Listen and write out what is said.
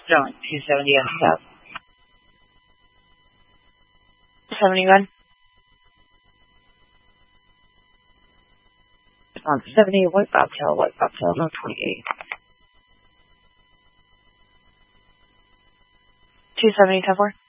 Sterling, 270 on South. 70 gun. On 70, white bobtail, 128. 270, 10-4.